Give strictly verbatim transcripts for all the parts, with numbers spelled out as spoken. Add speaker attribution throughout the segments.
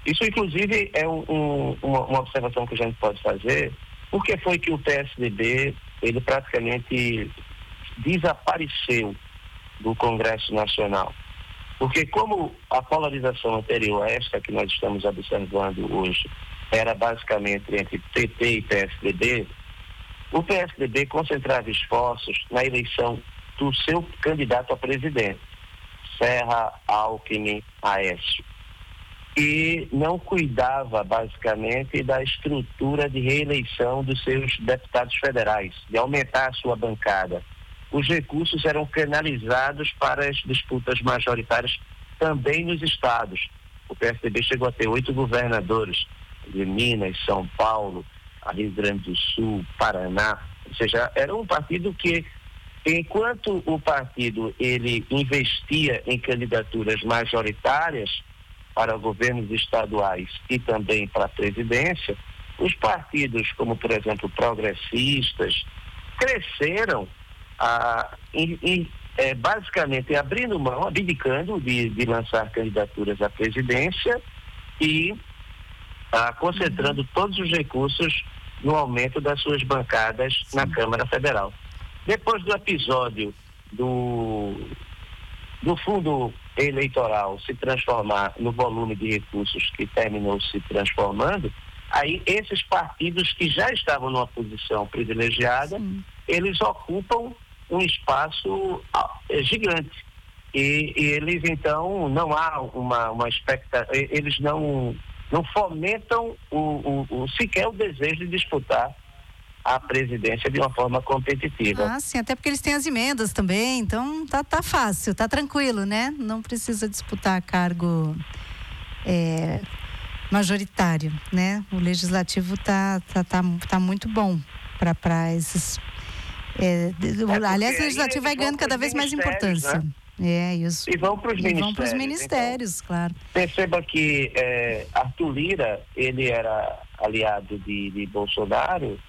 Speaker 1: Isso, inclusive, é um, um, uma, uma observação que a gente pode fazer. Por que foi que o P S D B, ele praticamente desapareceu do Congresso Nacional? Porque como a polarização anterior a esta que nós estamos observando hoje era basicamente entre P T e P S D B, o P S D B concentrava esforços na eleição do seu candidato a presidente, Serra, Alckmin, Aécio, e não cuidava basicamente da estrutura de reeleição dos seus deputados federais, de aumentar a sua bancada. Os recursos eram canalizados para as disputas majoritárias também nos estados. O P S D B chegou a ter oito governadores de Minas, São Paulo, Rio Grande do Sul, Paraná. Ou seja, era um partido que, enquanto o partido ele investia em candidaturas majoritárias para governos estaduais e também para a presidência, os partidos, como por exemplo progressistas, cresceram ah, e, e, é, basicamente abrindo mão, abdicando de, de lançar candidaturas à presidência e ah, concentrando todos os recursos no aumento das suas bancadas Sim. na Câmara Federal. Depois do episódio do, do fundo eleitoral se transformar no volume de recursos que terminou se transformando, aí esses partidos que já estavam numa posição privilegiada, Sim. eles ocupam um espaço é, gigante. E, e eles, então, não há uma, uma expectativa, eles não, não fomentam o, o, o, sequer o desejo de disputar a presidência de uma forma competitiva.
Speaker 2: Ah, sim, até porque eles têm as emendas também, então tá, tá fácil, tá tranquilo, né? Não precisa disputar cargo é, majoritário, né? O legislativo tá, tá, tá, tá muito bom para esses... É, é aliás, o legislativo vai ganhando cada vez mais importância. Né? É isso.
Speaker 1: E vão para os ministérios.
Speaker 2: Vão para os ministérios, então, claro.
Speaker 1: Perceba que é, Arthur Lira, ele era aliado de, de Bolsonaro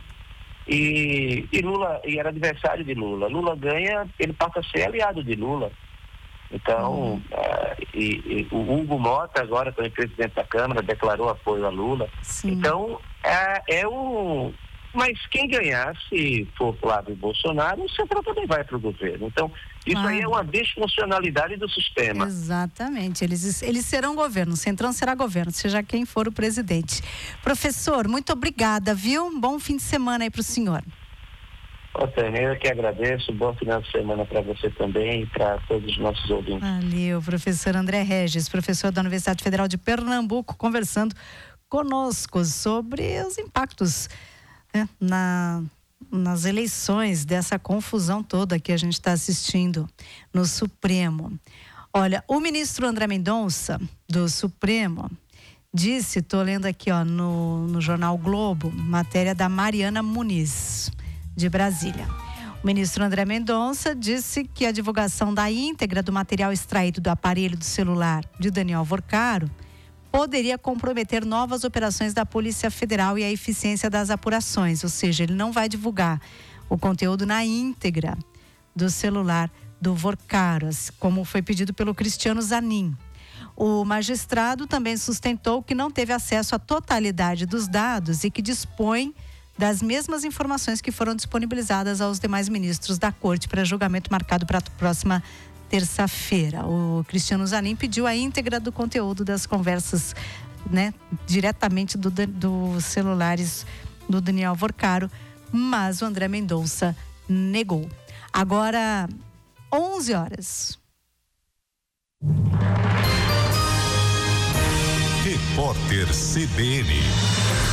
Speaker 1: e, e Lula, e era adversário de Lula. Lula ganha, ele passa a ser aliado de Lula. Então, uhum. é, e, e, o Hugo Mota, agora também presidente da Câmara, declarou apoio a Lula. Sim. Então, é, é um... Mas quem ganhar, se for pro lado do Bolsonaro, o Centrão também vai para o governo. Então, isso ah. aí é uma desfuncionalidade do sistema.
Speaker 2: Exatamente. Eles, eles serão governo, o Centrão será governo, seja quem for o presidente. Professor, muito obrigada, viu? Bom fim de semana aí para o senhor.
Speaker 1: Ô, Tânia, eu que agradeço. Bom final de semana para você também e para todos os nossos ouvintes.
Speaker 2: Valeu, professor André Regis, professor da Universidade Federal de Pernambuco, conversando conosco sobre os impactos É, na, nas eleições, dessa confusão toda que a gente está assistindo no Supremo. Olha, o ministro André Mendonça, do Supremo, disse, estou lendo aqui ó, no, no jornal Globo, matéria da Mariana Muniz, de Brasília. O ministro André Mendonça disse que a divulgação da íntegra do material extraído do aparelho do celular de Daniel Vorcaro poderia comprometer novas operações da Polícia Federal e a eficiência das apurações, ou seja, ele não vai divulgar o conteúdo na íntegra do celular do Vorcaro, como foi pedido pelo Cristiano Zanin. O magistrado também sustentou que não teve acesso à totalidade dos dados e que dispõe das mesmas informações que foram disponibilizadas aos demais ministros da Corte para julgamento marcado para a próxima terça-feira. O Cristiano Zanin pediu a íntegra do conteúdo das conversas, né, diretamente do, dos celulares do Daniel Vorcaro, mas o André Mendonça negou. Agora, onze horas.
Speaker 3: Repórter C B N.